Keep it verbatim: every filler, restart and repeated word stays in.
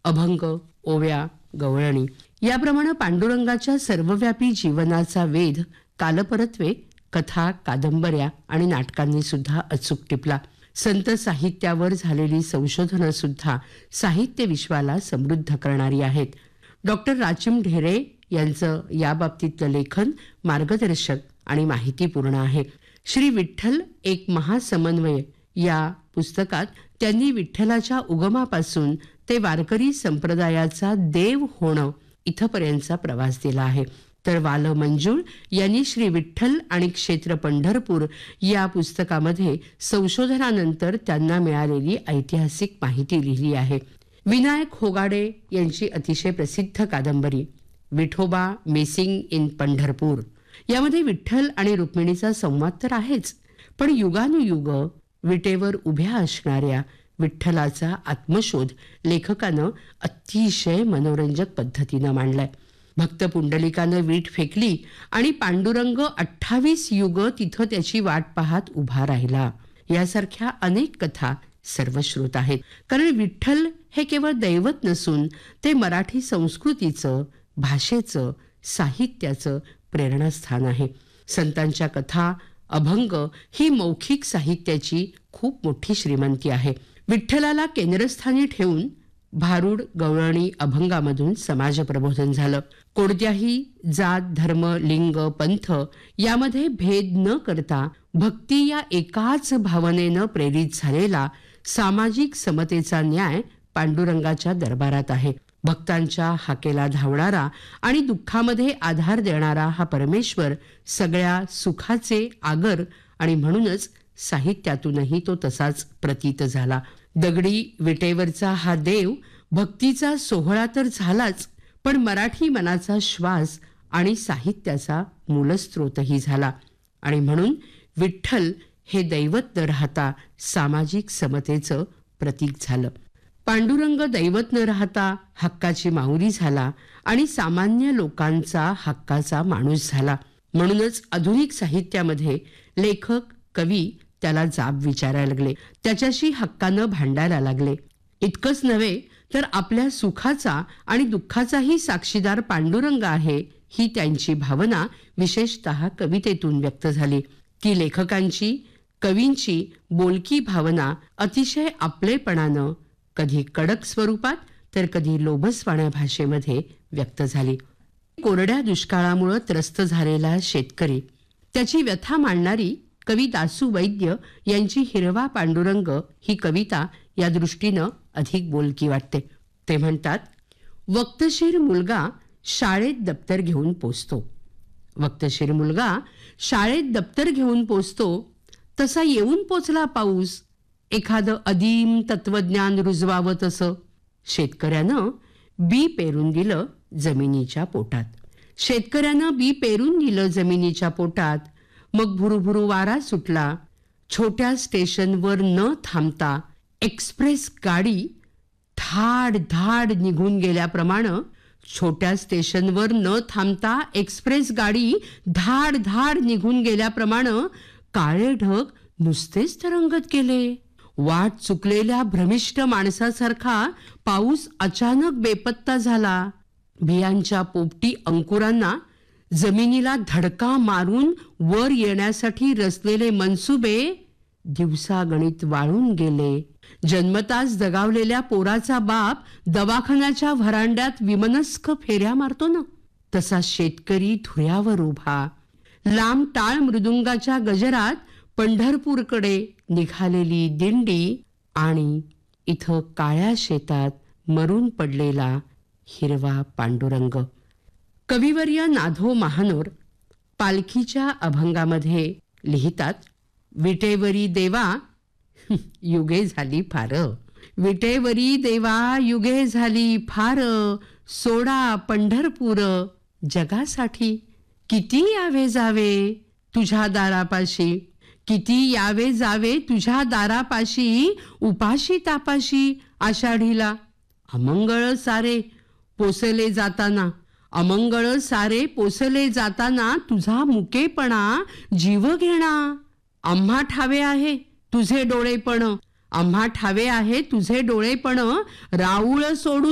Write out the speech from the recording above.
अभंग, ओव्या, गवळणी याप्रमाणे पांडुरंगाच्या सर्वव्यापी जीवनाचा वेध कालपरत्वे, कथा, कादंबऱ्या आणि नाटकांनी सुद्धा अचूक टिपला. संत साहित्यावर झालेली संशोधनं सुद्धा साहित्य विश्वाला समृद्ध करणारी आहेत. डॉक्टर राचिम ढेरे यांचं याबाबतीतलं लेखन मार्गदर्शक आणि माहितीपूर्ण आहे. श्री विठ्ठल एक महासमन्वय या पुस्तकात त्यांनी विठ्ठलाच्या उगमापासून ते वारकरी संप्रदायाचा देव होणं इथपर्यंतचा प्रवास दिला आहे. तर वाल मंजुळ यांनी श्री विठ्ठल आणि क्षेत्र पंढरपूर या पुस्तकामध्ये संशोधनानंतर त्यांना मिळालेली ऐतिहासिक माहिती लिहिली आहे. विनायक होगाडे यांची अतिशय प्रसिद्ध कादंबरी विठोबा मिसिंग इन पंढरपूर यामध्ये विठ्ठल आणि रुक्मिणीचा संवाद तर आहेच, पण युगानुयुग विटेवर उभ्या असणाऱ्या विठ्ठलाचा आत्मशोध लेखकानं अतिशय मनोरंजक पद्धतीनं मांडलाय. भक्त पुंडलिकानं वीट फेकली आणि पांडुरंग अठ्ठावीस युग तिथं त्याची वाट पाहत उभा राहिला यासारख्या अनेक कथा सर्वश्रुत आहेत. कारण विठ्ठल हे केवळ दैवत नसून ते मराठी संस्कृतीचं, भाषेचं, साहित्याचं प्रेरणास्थान आहे. संतांच्या कथा, अभंग ही मौखिक साहित्याची खूप मोठी श्रीमंती आहे. विठ्ठलाला केंद्रस्थानी ठेवून भारूड, गवळणी, अभंगामधून समाज प्रबोधन झालं. कोणत्याही जात, धर्म, लिंग, पंथ यामध्ये भेद न करता भक्ती या एकाच भावनेनं प्रेरित झालेला सामाजिक समतेचा न्याय पांडुरंगाच्या दरबारात आहे. भक्तांच्या हाकेला धावणारा आणि दुःखामध्ये आधार देणारा हा परमेश्वर सगळ्या सुखाचे आगर आणि म्हणूनच साहित्यातूनही तो तसाच प्रतीत झाला. दगडी विटेवरचा हा देव भक्तीचा सोहळा तर झालाच, पण मराठी मनाचा श्वास आणि साहित्याचा मूलस्रोतही झाला. आणि म्हणून विठ्ठल हे दैवत न राहता सामाजिक समतेचं प्रतीक झालं. पांडुरंग दैवत न राहता हक्काची माऊली झाला आणि सामान्य लोकांचा हक्काचा माणूस झाला. म्हणूनच आधुनिक साहित्यामध्ये लेखक, कवी त्याला जाब विचारायला लागले, त्याच्याशी हक्कानं भांडायला लागले. इतकंच नव्हे तर आपल्या सुखाचा आणि दुःखाचाही साक्षीदार पांडुरंग आहे ही त्यांची भावना विशेषतः कवितेतून व्यक्त झाली. की लेखकांची, कवींची बोलकी भावना अतिशय आपलेपणानं कधी कडक स्वरूपात तर कधी लोभसवाण्या भाषेमध्ये व्यक्त झाली. कोरड्या दुष्काळामुळे त्रस्त झालेला शेतकरी, त्याची व्यथा मांडणारी कवी दासू वैद्य यांची हिरवा पांडुरंग ही कविता या दृष्टीनं अधिक बोलकी वाटते. ते म्हणतात, वक्तशीर मुलगा शाळेत दप्तर घेऊन पोचतो. वक्तशीर मुलगा शाळेत दप्तर घेऊन पोचतो, तसा येऊन पोचला पाऊस, एखादं अदीम तत्वज्ञान रुजवावं तसं. शेतकऱ्यानं बी पेरून दिलं जमिनीच्या पोटात. शेतकऱ्यानं बी पेरून दिलं जमिनीच्या पोटात. मग भुरुभुरु वारा सुटला. छोट्या स्टेशनवर न थांबता एक्सप्रेस गाडी धाड धाड निघून गेल्याप्रमाणे छोट्या स्टेशनवर न थांबता एक्सप्रेस गाडी धाड धाड निघून गेल्याप्रमाणे काळे ढग नुसतेच तरंगत गेले. वाट चुकलेल्या भ्रमिष्ट माणसासारखा पाऊस अचानक बेपत्ता झाला. बियांच्या पोपटी अंकुरांना जमिनीला धडका मारून वर येण्यासाठी रचलेले मनसुबे दिवसागणित वाळून गेले. जन्मताच दगावलेल्या पोराचा बाप दवाखान्याच्या व्हरांड्यात विमनस्क फेऱ्या मारतो ना, तसा शेतकरी धुऱ्यावर उभा. लांब टाळ मृदुंगाच्या गजरात पंढरपूरकडे निघालेली दिंडी आणि इथं काळ्या शेतात मरून पडलेला हिरवा पांडुरंग. कविवर्य नाधो महानोर पालखीच्या अभंगामध्ये लिहितात, विटेवरी देवा युगे झाली फार, विटेवरी देवा युगे झाली फार, सोडा पंढरपूर जगासाठी. किती यावे जावे तुझ्या दारापाशी, किती यावे जावे तुझ्या दारापाशी, उपाशी तापाशी आषाढीला. अमंगळ सारे पोसले जाताना, अमंगळ सारे पोसले जाताना तुझा मुकेपणा जीव घेणा. आम्हा ठावे आहे तुझे डोळेपण, आम्हा ठावे आहे तुझे डोळेपण, राऊळ सोडून